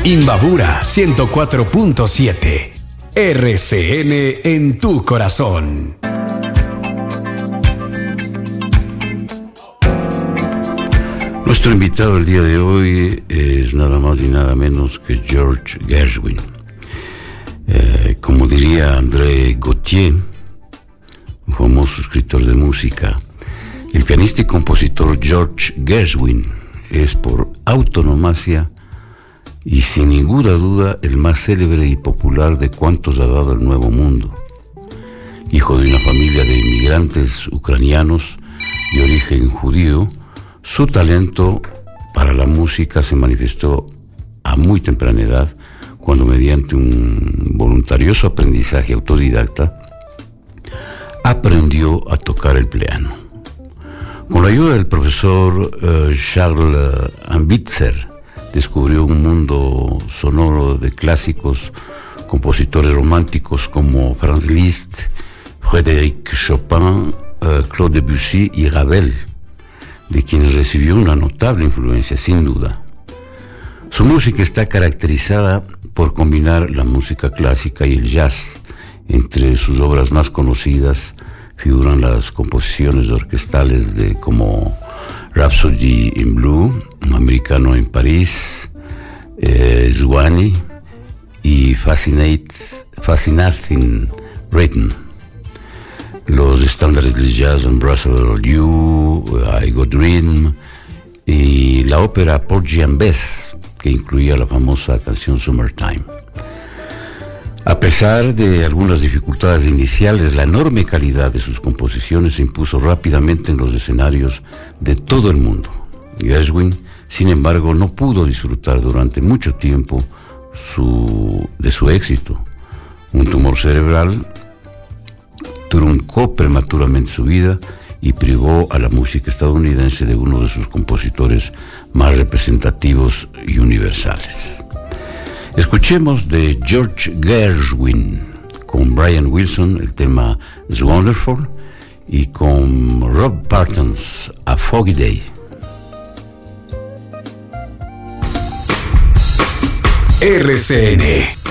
Imbabura 104.7. RCN en tu corazón. Nuestro invitado el día de hoy es nada más y nada menos que George Gershwin. Como diría André Gautier, un famoso escritor de música, el pianista y compositor George Gershwin es por autonomacia y sin ninguna duda el más célebre y popular de cuantos ha dado el Nuevo Mundo. Hijo de una familia de inmigrantes ucranianos de origen judío, su talento para la música se manifestó a muy temprana edad, cuando mediante un voluntarioso aprendizaje autodidacta aprendió a tocar el piano. Con la ayuda del profesor Charles Ambitzer, descubrió un mundo sonoro de clásicos, compositores románticos como Franz Liszt, Frédéric Chopin, Claude Debussy y Ravel, de quienes recibió una notable influencia, sin duda. Su música está caracterizada por combinar la música clásica y el jazz. Entre sus obras más conocidas figuran las composiciones orquestales como Rhapsody in Blue, Un americano en París, Zwanny y Fascinating Rhythm. Los estándares del jazz en Brussels You, I Got Dream y la ópera Porgy and Bess, que incluía la famosa canción Summertime. A pesar de algunas dificultades iniciales, la enorme calidad de sus composiciones se impuso rápidamente en los escenarios de todo el mundo. Gershwin, sin embargo, no pudo disfrutar durante mucho tiempo de su éxito. Un tumor cerebral truncó prematuramente su vida y privó a la música estadounidense de uno de sus compositores más representativos y universales. Escuchemos de George Gershwin con Brian Wilson el tema It's Wonderful y con Rob Parton's A Foggy Day. RCN